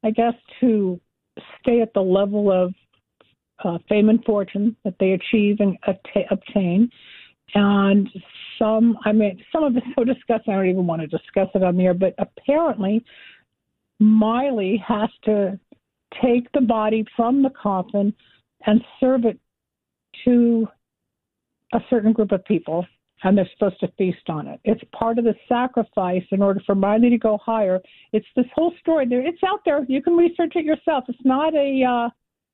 I guess, to stay at the level of fame and fortune that they achieve and obtain. And some of it's so disgusting, I don't even want to discuss it on the air, but apparently Miley has to take the body from the coffin and serve it to a certain group of people, and they're supposed to feast on it. It's part of the sacrifice in order for Miley to go higher. It's this whole story. It's out there. You can research it yourself. It's not a...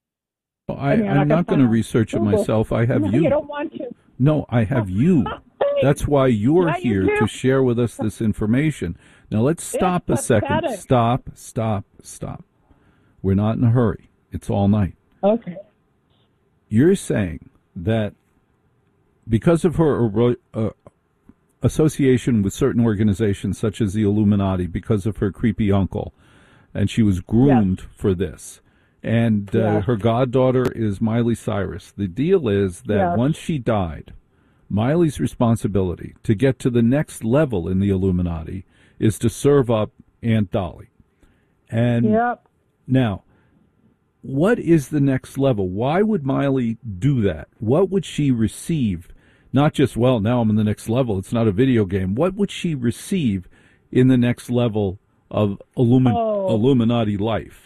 I'm not going to research it myself. I have you. You don't want to. No, I have you. That's why you're here to share with us this information. Now, let's stop a second. Stop. We're not in a hurry. It's all night. Okay. You're saying that because of her association with certain organizations such as the Illuminati, because of her creepy uncle, and she was groomed for this, and her goddaughter is Miley Cyrus. The deal is that once she died, Miley's responsibility to get to the next level in the Illuminati is to serve up Aunt Dolly. And now, what is the next level? Why would Miley do that? What would she receive? Not just, well, now I'm in the next level. It's not a video game. What would she receive in the next level of Illuminati life?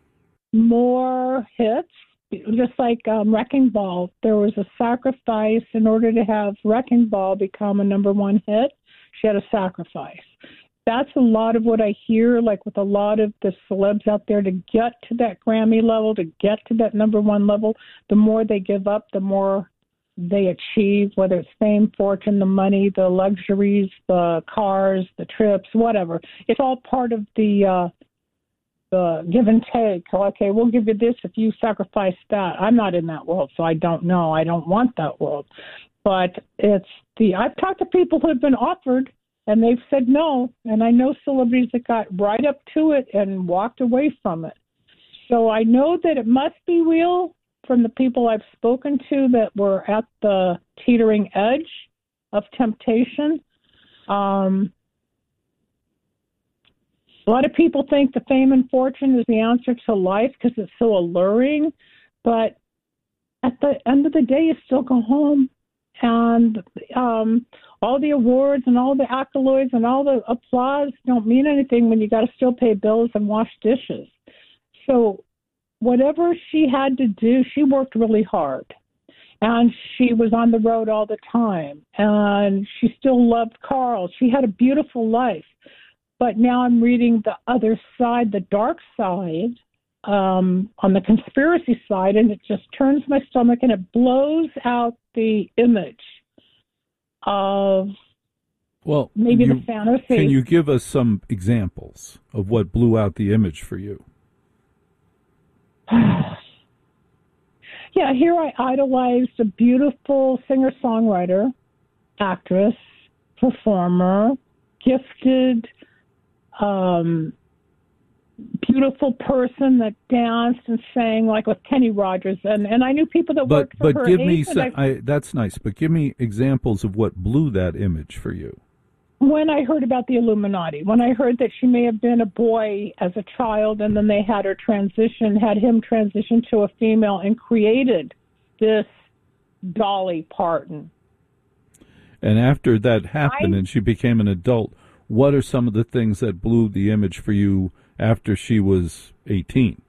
More hits, just like Wrecking Ball. There was a sacrifice in order to have Wrecking Ball become a #1 hit. She had a sacrifice. That's a lot of what I hear, like with a lot of the celebs out there, to get to that Grammy level, to get to that #1 level. The more they give up, the more they achieve, whether it's fame, fortune, the money, the luxuries, the cars, the trips, whatever. It's all part of the give and take. Okay, we'll give you this if you sacrifice that. I'm not in that world, so I don't know. I don't want that world. But I've talked to people who have been offered, and they've said no. And I know celebrities that got right up to it and walked away from it. So I know that it must be real from the people I've spoken to that were at the teetering edge of temptation. A lot of people think the fame and fortune is the answer to life because it's so alluring. But at the end of the day, you still go home. And all the awards and all the accolades and all the applause don't mean anything when you got to still pay bills and wash dishes. So whatever she had to do, she worked really hard. And she was on the road all the time. And she still loved Carl. She had a beautiful life. But now I'm reading the other side, the dark side, on the conspiracy side, and it just turns my stomach and it blows out the image of maybe the fantasy. Can you give us some examples of what blew out the image for you? Yeah, here I idolized a beautiful singer-songwriter, actress, performer, gifted, beautiful person that danced and sang like with Kenny Rogers, and I knew people that worked for her. But give me that's nice. But give me examples of what blew that image for you. When I heard about the Illuminati, when I heard that she may have been a boy as a child, and then they had him transition to a female and created this Dolly Parton. And after that happened and she became an adult, what are some of the things that blew the image for you after she was 18?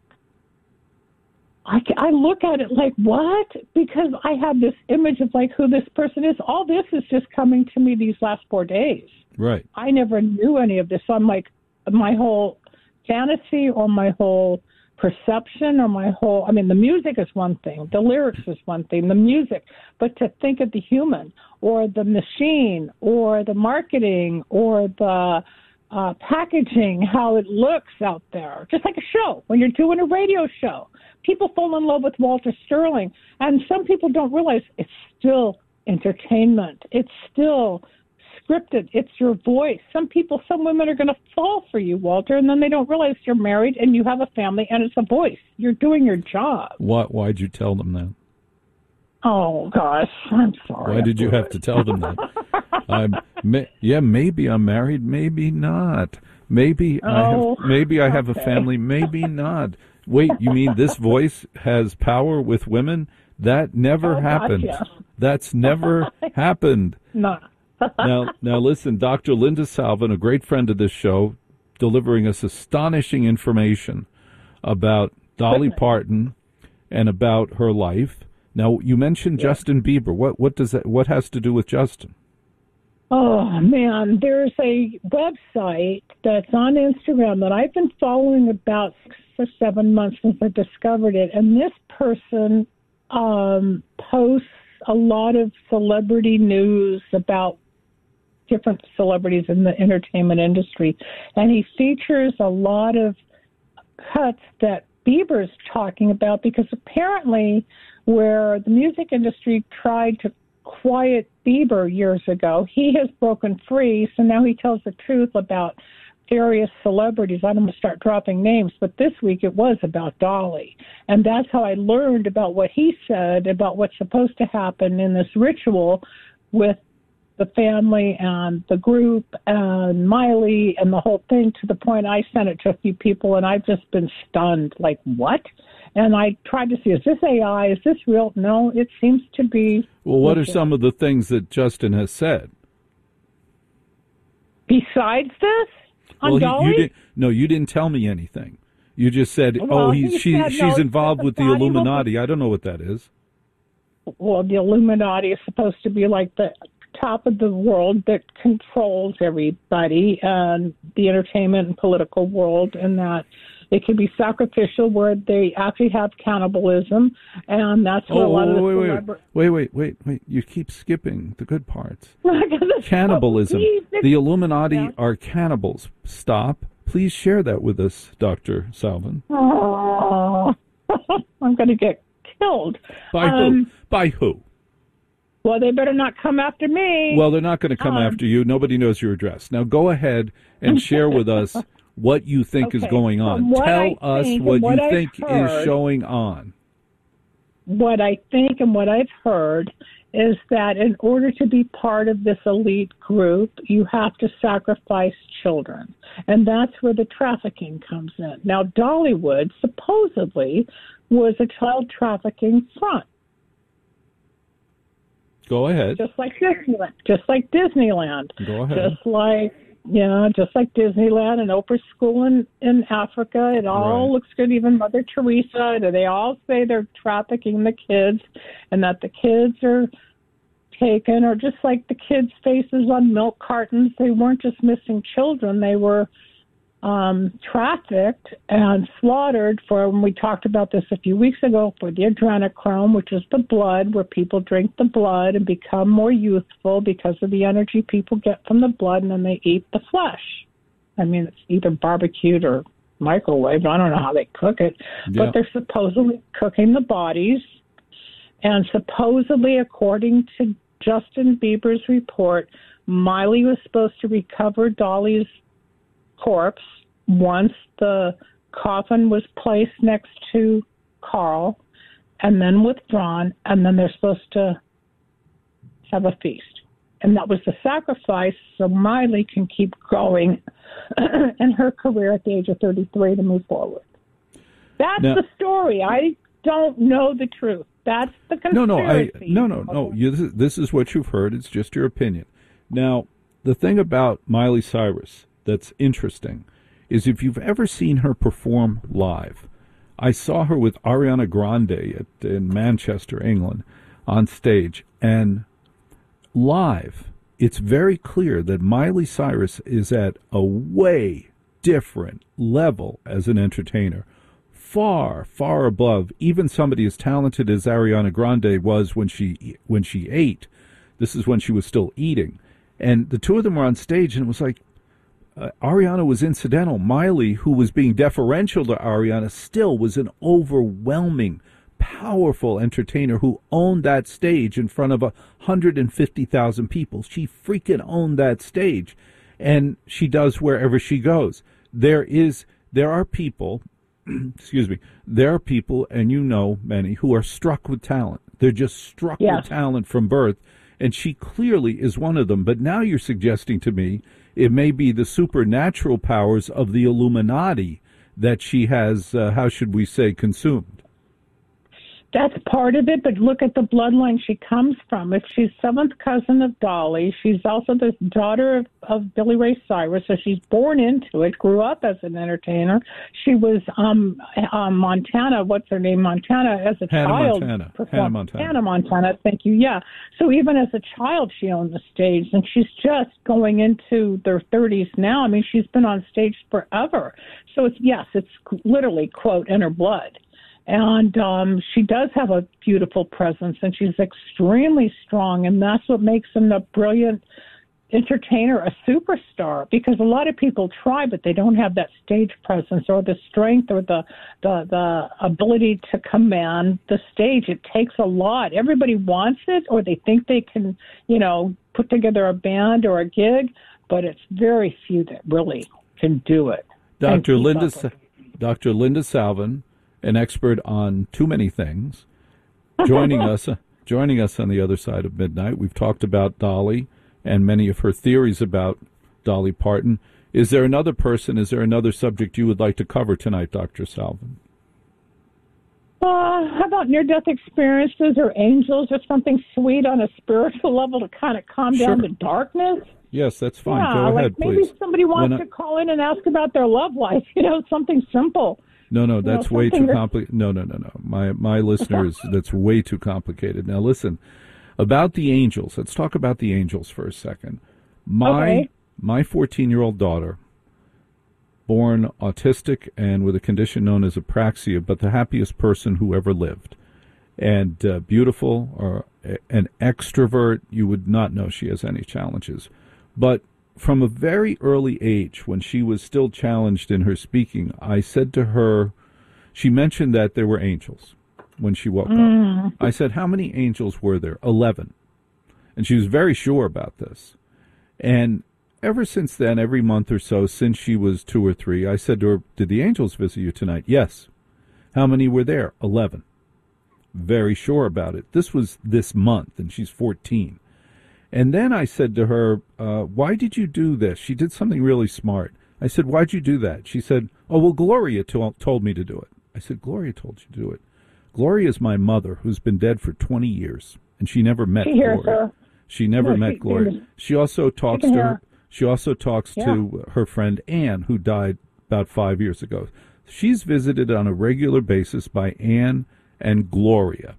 I look at it like, what? Because I have this image of like who this person is. All this is just coming to me these last 4 days. Right. I never knew any of this. So I'm like, my whole fantasy or my whole perception or the music is one thing. The lyrics is one thing, the music. But to think of the human or the machine or the marketing or the packaging, how it looks out there, just like a show. When you're doing a radio show, people fall in love with Walter Sterling. And some people don't realize it's still entertainment. It's still scripted. It's your voice. Some women are going to fall for you, Walter, and then they don't realize you're married and you have a family and it's a voice. You're doing your job. Why'd you tell them that? Oh, gosh, I'm sorry. Why did you have to tell them that? Maybe I'm married, maybe not. Maybe I have a family, maybe not. Wait, you mean this voice has power with women? That never happened. Gotcha. That's never happened. No. Now listen, Dr. Linda Salvin, a great friend of this show, delivering us astonishing information about Dolly Parton and about her life. Now, you mentioned Justin Bieber. What has to do with Justin? Oh, man, there's a website that's on Instagram that I've been following about 6 or 7 months since I discovered it. And this person posts a lot of celebrity news about different celebrities in the entertainment industry. And he features a lot of cuts that Bieber's talking about, because apparently where the music industry tried to quiet Bieber years ago, he has broken free, so now he tells the truth about various celebrities. I don't want to start dropping names, but this week it was about Dolly. And that's how I learned about what he said about what's supposed to happen in this ritual with the family and the group and Miley and the whole thing, to the point I sent it to a few people, and I've just been stunned. Like, what? And I tried to see, is this AI? Is this real? No, it seems to be. Well, what are some of the things that Justin has said? Besides this? On Dolly? You didn't tell me anything. You just said, she's involved with the Illuminati. I don't know what that is. Well, the Illuminati is supposed to be like the top of the world that controls everybody, and the entertainment and political world, and that it can be sacrificial, where they actually have cannibalism, and that's where a lot of the Wait. You keep skipping the good parts. Cannibalism. The Illuminati are cannibals. Stop. Please share that with us, Dr. Salvin. Oh, I'm going to get killed. By who? By who? Well, they better not come after me. Well, they're not going to come after you. Nobody knows your address. Now go ahead and share with us what you think is going on. Tell us what you think is showing on. What I think and what I've heard is that in order to be part of this elite group, you have to sacrifice children. And that's where the trafficking comes in. Now, Dollywood supposedly was a child trafficking front. Go ahead. Just like Disneyland. Go ahead. Just like Disneyland and Oprah's school in Africa. It all looks good. Even Mother Teresa. They all say they're trafficking the kids, and that the kids are taken, or just like the kids' faces on milk cartons. They weren't just missing children. They were trafficked and slaughtered for, when we talked about this a few weeks ago, for the adrenochrome, which is the blood, where people drink the blood and become more youthful because of the energy people get from the blood, and then they eat the flesh. I mean, it's either barbecued or microwaved. I don't know how they cook it, but they're supposedly cooking the bodies. And supposedly, according to Justin Bieber's report, Miley was supposed to recover Dolly's corpse once the coffin was placed next to Carl and then withdrawn, and then they're supposed to have a feast. And that was the sacrifice so Miley can keep going in her career at the age of 33 to move forward. That's the story. I don't know the truth. That's the conspiracy. No. This is what you've heard. It's just your opinion. Now, the thing about Miley Cyrus that's interesting is, if you've ever seen her perform live, I saw her with Ariana Grande in Manchester, England, on stage, and live, it's very clear that Miley Cyrus is at a way different level as an entertainer, far, far above even somebody as talented as Ariana Grande was when she ate. This is when she was still eating, and the two of them were on stage, and it was like, Ariana was incidental. Miley, who was being deferential to Ariana, still was an overwhelming, powerful entertainer who owned that stage in front of 150,000 people. She freaking owned that stage, and she does wherever she goes. There are people, there are people, and you know many, who are struck with talent. They're just struck with talent from birth, and she clearly is one of them. But now you're suggesting to me It may be the supernatural powers of the Illuminati that she has, how should we say, consumed. That's part of it, but look at the bloodline she comes from. If she's seventh cousin of Dolly, she's also the daughter of Billy Ray Cyrus, so she's born into it, grew up as an entertainer. She was Montana, what's her name, Montana, as a child. Hannah Montana, thank you, yeah. So even as a child, she owned the stage, and she's just going into their 30s now. I mean, she's been on stage forever. So it's literally, quote, in her blood. And she does have a beautiful presence, and she's extremely strong, and that's what makes him a brilliant entertainer, a superstar, because a lot of people try, but they don't have that stage presence or the strength or the ability to command the stage. It takes a lot. Everybody wants it, or they think they can, put together a band or a gig, but it's very few that really can do it. Dr. Linda Salvin, an expert on too many things, joining us on the other side of midnight. We've talked about Dolly and many of her theories about Dolly Parton. Is there another subject you would like to cover tonight, Dr. Salvin? How about near-death experiences or angels or something sweet on a spiritual level to kind of calm down the darkness? Yes, that's fine. Yeah, Go ahead, maybe please. Maybe somebody wants to call in and ask about their love life, something simple. No, that's way too complicated. No. My listeners, that's way too complicated. Now listen, about the angels. Let's talk about the angels for a second. My 14-year-old daughter, born autistic and with a condition known as apraxia, but the happiest person who ever lived. And beautiful, or an extrovert, you would not know she has any challenges. But from a very early age, when she was still challenged in her speaking, I said to her, she mentioned that there were angels when she woke up. I said, how many angels were there? 11. And she was very sure about this. And ever since then, every month or so, since she was 2 or 3, I said to her, did the angels visit you tonight? Yes. How many were there? 11. Very sure about it. This was this month, and she's 14. And then I said to her, why did you do this? She did something really smart. I said, why'd you do that? She said, oh, well, Gloria told me to do it. I said, Gloria told you to do it. Gloria is my mother, who's been dead for 20 years, and she never met Gloria. She never met Gloria. She also talks to her. She also talks to her friend Anne, who died about 5 years ago. She's visited on a regular basis by Anne and Gloria.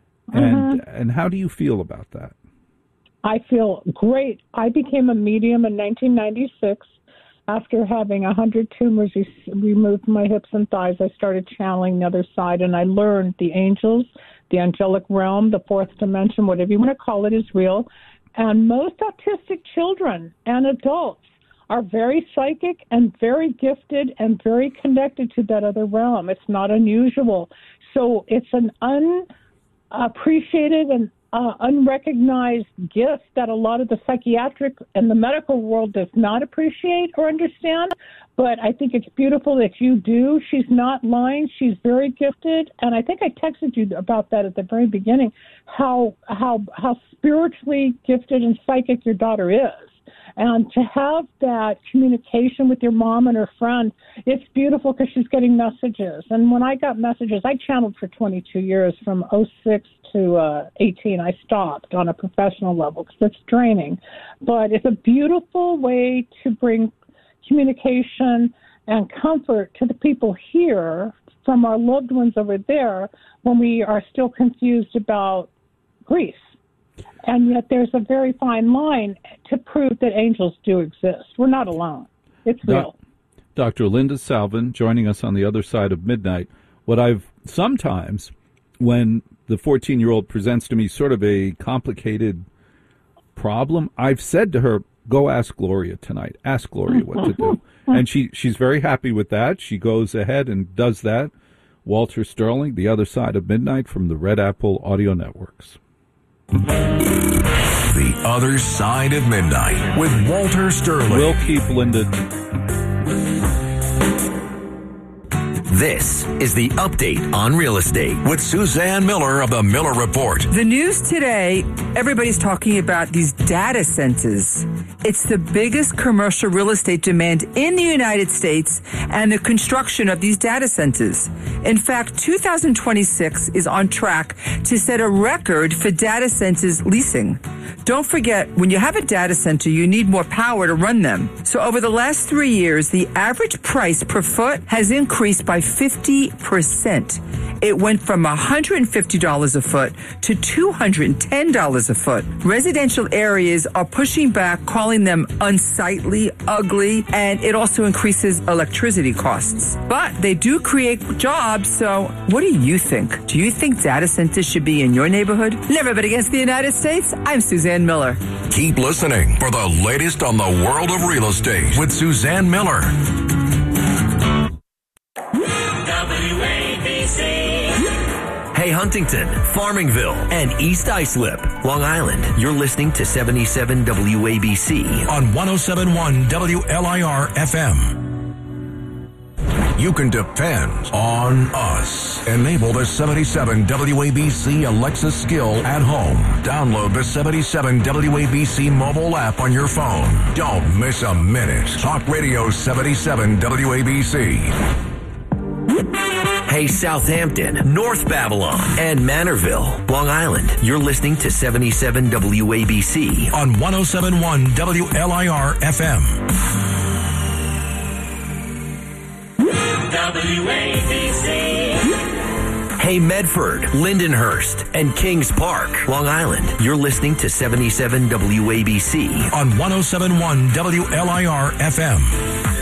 And how do you feel about that? I feel great. I became a medium in 1996 after having 100 tumors removed from my hips and thighs. I started channeling the other side, and I learned the angels, the angelic realm, the fourth dimension, whatever you want to call it, is real. And most autistic children and adults are very psychic and very gifted and very connected to that other realm. It's not unusual. So it's an unappreciated and unrecognized gift that a lot of the psychiatric and the medical world does not appreciate or understand. But I think it's beautiful that you do. She's not lying. She's very gifted. And I think I texted you about that at the very beginning, how spiritually gifted and psychic your daughter is. And to have that communication with your mom and her friend, it's beautiful because she's getting messages. And when I got messages, I channeled for 22 years from 06 to 18. I stopped on a professional level because it's draining. But it's a beautiful way to bring communication and comfort to the people here from our loved ones over there when we are still confused about grief. And yet there's a very fine line to prove that angels do exist. We're not alone. It's real. Dr. Linda Salvin joining us on the other side of midnight. What I've sometimes, when the 14-year-old presents to me sort of a complicated problem, I've said to her, go ask Gloria tonight. Ask Gloria what to do. And she's very happy with that. She goes ahead and does that. Walter Sterling, The Other Side of Midnight from the Red Apple Audio Networks. The Other Side of Midnight with Walter Sterling. We'll keep Linda. This is the Update on Real Estate with Suzanne Miller of the Miller Report. The news today, everybody's talking about these data centers. It's the biggest commercial real estate demand in the United States and the construction of these data centers. In fact, 2026 is on track to set a record for data centers leasing. Don't forget, when you have a data center, you need more power to run them. So over the last 3 years, the average price per foot has increased by 50%. It went from $150 a foot to $210 a foot. Residential areas are pushing back, calling them unsightly, ugly, and it also increases electricity costs. But they do create jobs, so what do you think? Do you think data centers should be in your neighborhood? Never bet against the United States. I'm Suzanne Miller. Keep listening for the latest on the world of real estate with Suzanne Miller. Hey, Huntington, Farmingville, and East Islip, Long Island. You're listening to 77 WABC on 107.1 WLIR FM. You can depend on us. Enable the 77 WABC Alexa skill at home. Download the 77 WABC mobile app on your phone. Don't miss a minute. Talk Radio 77 WABC. Hey, Southampton, North Babylon, and Manorville, Long Island. You're listening to 77 WABC on 107.1 WLIR FM. WABC. Hey, Medford, Lindenhurst, and Kings Park, Long Island. You're listening to 77 WABC on 107.1 WLIR FM.